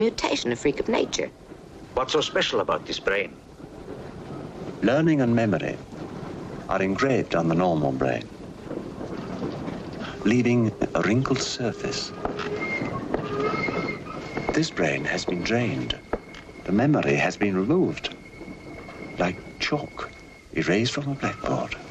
mutation, a freak of nature. What's so special about this brain? Learning and memory are engraved on the normal brain, leaving a wrinkled surface. This brain has been drained. The memory has been removed, like chalk erased from a blackboard.